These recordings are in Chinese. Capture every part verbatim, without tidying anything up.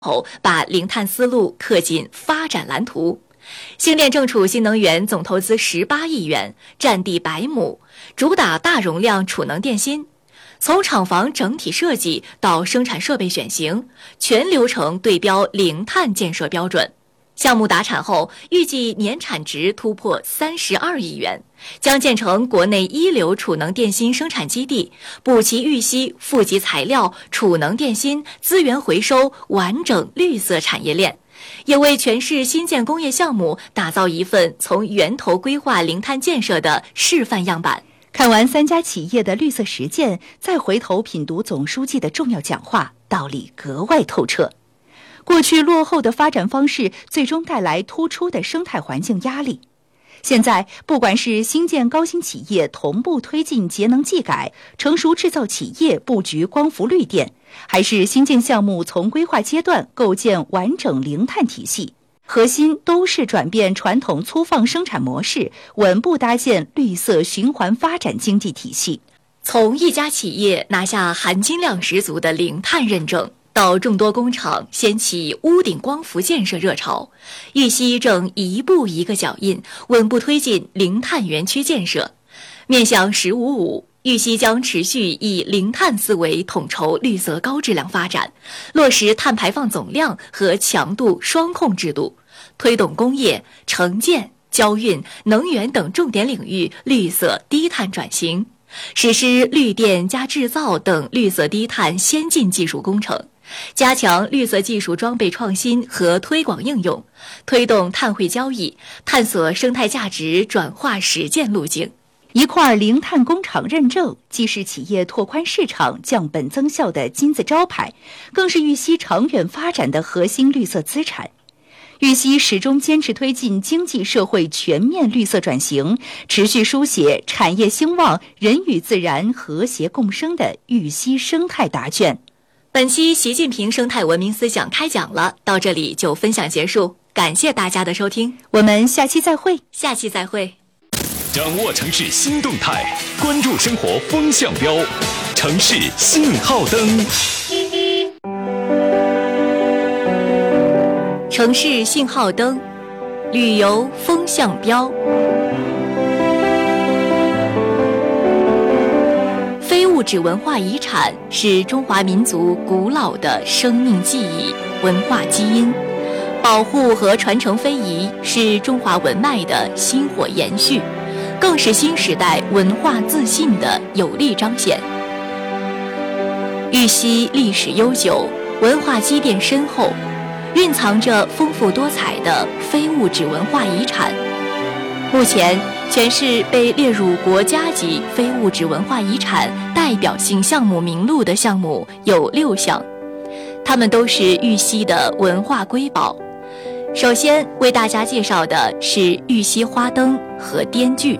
后把零碳思路刻进发展蓝图。星链正储新能源总投资十八亿元，占地百亩，主打大容量储能电芯。从厂房整体设计到生产设备选型，全流程对标零碳建设标准。项目达产后，预计年产值突破三十二亿元，将建成国内一流储能电芯生产基地，补齐玉溪负极材料、储能电芯、资源回收完整绿色产业链，也为全市新建工业项目打造一份从源头规划零碳建设的示范样板。 看完三家企业的绿色实践，再回头品读总书记的重要讲话，道理格外透彻。过去落后的发展方式最终带来突出的生态环境压力。现在不管是新建高新企业同步推进节能技改，成熟制造企业布局光伏绿电，还是新建项目从规划阶段构建完整零碳体系，核心都是转变传统粗放生产模式，稳步搭建绿色循环发展经济体系。 从一家企业拿下含金量十足的零碳认证，到众多工厂掀起屋顶光伏建设热潮，玉溪正一步一个脚印，稳步推进零碳园区建设。面向“十五五”，玉溪将持续以零碳思维统筹绿色高质量发展，落实碳排放总量和强度双控制度，推动工业、城建、交运、能源等重点领域绿色低碳转型，实施绿电加制造等绿色低碳先进技术工程，加强绿色技术装备创新和推广应用，推动碳汇交易，探索生态价值转化实践路径。 一块零碳工厂认证既是企业拓宽市场、降本增效的金字招牌，更是玉溪长远发展的核心绿色资产。玉溪始终坚持推进经济社会全面绿色转型，持续书写产业兴旺、人与自然和谐共生的玉溪生态答卷。 本期习近平生态文明思想开讲了，到这里就分享结束，感谢大家的收听， 我们下期再会。 下期再会。 掌握城市新动态，关注生活风向标，城市信号灯。 城市信号灯，旅游风向标。非物质文化遗产是中华民族古老的生命记忆、文化基因，保护和传承非遗是中华文脉的薪火延续，更是新时代文化自信的有力彰显。玉溪历史悠久，文化积淀深厚，蕴藏着丰富多彩的非物质文化遗产。目前，全市被列入国家级非物质文化遗产代表性项目名录的项目有六项，它们都是玉溪的文化瑰宝。首先为大家介绍的是玉溪花灯和滇剧。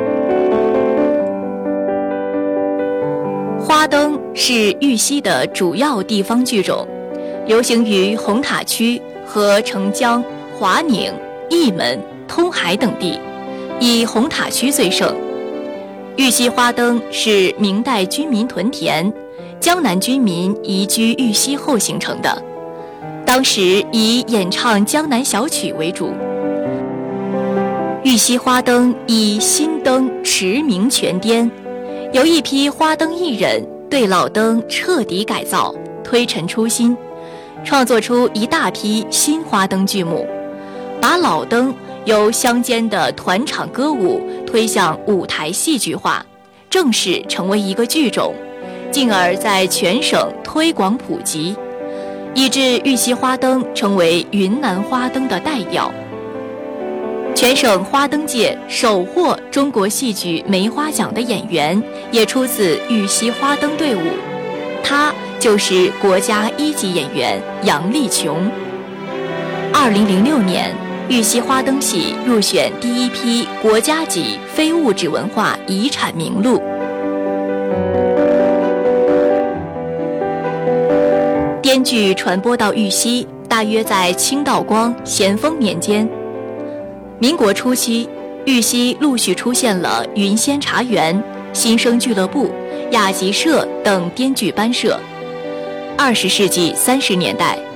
花灯是玉溪的主要地方剧种，流行于红塔区和澄江、华宁、义门、通海等地，以红塔区最盛。玉溪花灯是明代军民屯田，江南军民移居玉溪后形成的，当时以演唱江南小曲为主。玉溪花灯以新灯驰名全滇，有一批花灯艺人对老灯彻底改造，推陈出新，创作出一大批新花灯剧目，把老灯由乡间的团场歌舞推向舞台戏剧化，正式成为一个剧种，进而在全省推广普及，以致玉溪花灯成为云南花灯的代表。全省花灯界首获中国戏剧梅花奖的演员也出自玉溪花灯队伍，他就是国家一级演员杨丽琼。二零零六年，玉溪花灯戏入选第一批国家级非物质文化遗产名录。滇剧传播到玉溪，大约在清道光、咸丰年间。民国初期，玉溪陆续出现了云仙茶园、新生俱乐部、雅集社等滇剧班社。二十世纪三十年代，